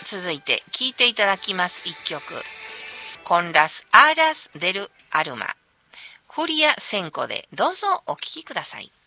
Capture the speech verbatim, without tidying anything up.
続いて聴いていただきます一曲。Con las alas del alma。クリアセンコでどうぞお聴きください。